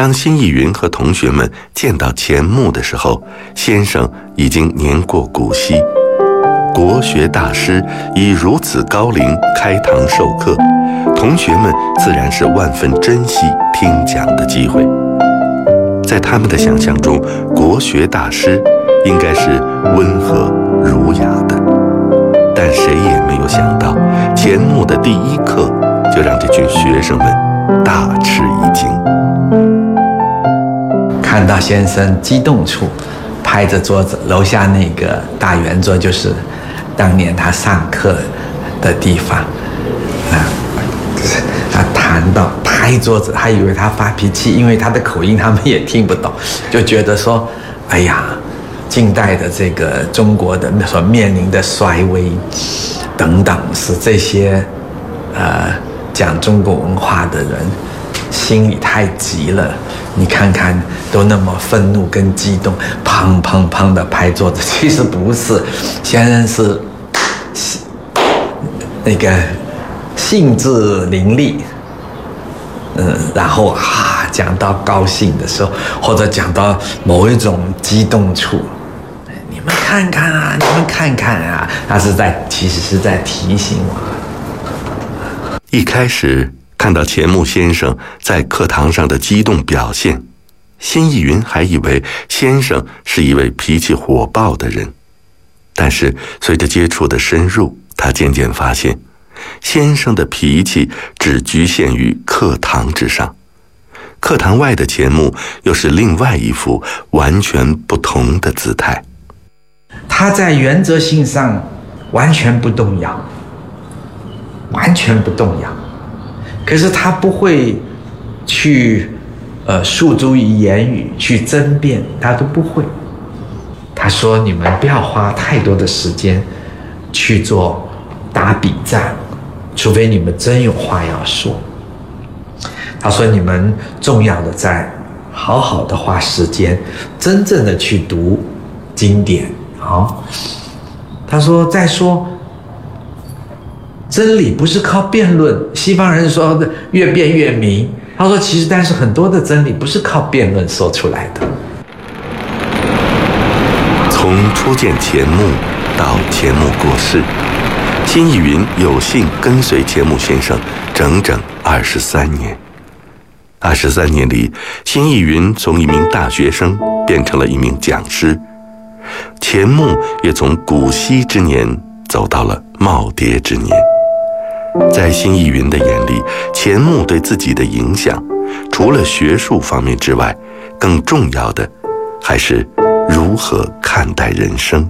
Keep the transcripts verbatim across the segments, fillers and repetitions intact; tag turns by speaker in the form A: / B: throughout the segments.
A: 当辛逸云和同学们见到钱穆的时候，先生已经年过古稀。国学大师以如此高龄开堂授课，同学们自然是万分珍惜听讲的机会。在他们的想象中，国学大师应该是温和儒雅的，但谁也没有想到，钱穆的第一课就让这群学生们大吃一惊。
B: 看到先生激动处，拍着桌子，楼下那个大圆桌就是当年他上课的地方啊。他谈到拍桌子，还以为他发脾气，因为他的口音他们也听不懂，就觉得说，哎呀，近代的这个中国的所面临的衰微等等，使这些呃讲中国文化的人心里太急了。你看看，都那么愤怒跟激动，砰砰砰的拍桌子。其实不是，先生是那个兴致凌厉，嗯，然后啊讲到高兴的时候，或者讲到某一种激动处，你们看看啊，你们看看啊，他是在其实是在提醒我。
A: 一开始看到钱穆先生在课堂上的激动表现，辛逸云还以为先生是一位脾气火爆的人，但是随着接触的深入，他渐渐发现先生的脾气只局限于课堂之上，课堂外的钱穆又是另外一副完全不同的姿态。
B: 他在原则性上完全不动摇，完全不动摇，可是他不会去呃诉诸于言语去争辩，他都不会。他说你们不要花太多的时间去做打笔战，除非你们真有话要说。他说你们重要的在好好的花时间真正的去读经典。好，他说再说真理不是靠辩论，西方人说的越辩越明。他说其实但是很多的真理不是靠辩论说出来的。
A: 从初见钱穆到钱穆过世，辛逸云有幸跟随钱穆先生整整二十三年。二十三年里，辛逸云从一名大学生变成了一名讲师，钱穆也从古稀之年走到了耄耋之年。在辛逸云的眼里，钱穆对自己的影响，除了学术方面之外，更重要的还是如何看待人生。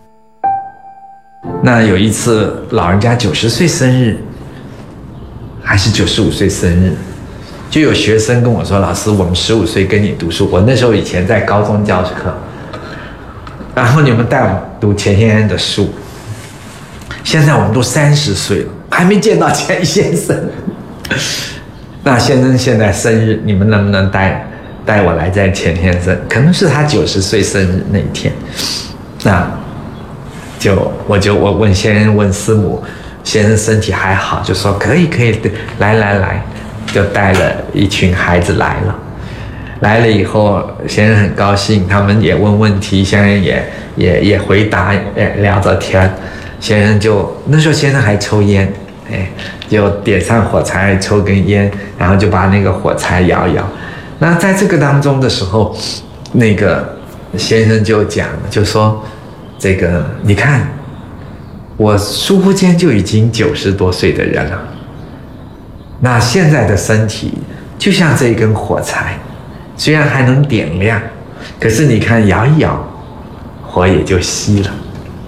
B: 那有一次老人家九十岁生日，还是九十五岁生日，就有学生跟我说，老师我们十五岁跟你读书，我那时候以前在高中教课，然后你们带我们读钱先生的书，现在我们都三十岁了，还没见到钱先生。那先生现在生日，你们能不能带带我来见钱先生？可能是他九十岁生日那一天。那就我就我问先生问师母，先生身体还好，就说可以可以，来来来，就带了一群孩子来了。来了以后，先生很高兴，他们也问问题，先生也也也回答，也聊着天。先生就那时候先生还抽烟，哎，就点上火柴抽根烟，然后就把那个火柴摇一摇。那在这个当中的时候，那个先生就讲，就说这个你看，我疏忽间就已经九十多岁的人了，那现在的身体就像这一根火柴，虽然还能点亮，可是你看摇一摇，火也就熄了。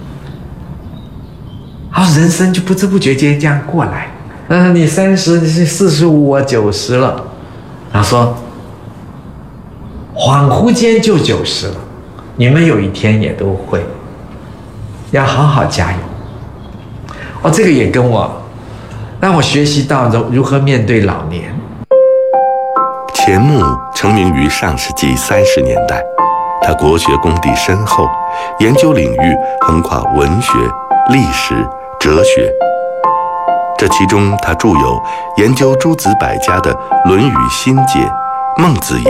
B: 然后人生就不知不觉间这样过来，嗯，你三十，你是四十五，我九十了。他说，恍惚间就九十了，你们有一天也都会，要好好加油。哦，这个也跟我让我学习到如何面对老年。
A: 钱穆成名于上世纪三十年代，他国学功底深厚，研究领域横跨文学、历史、哲学。这其中他著有研究诸子百家的《论语心解》、孟子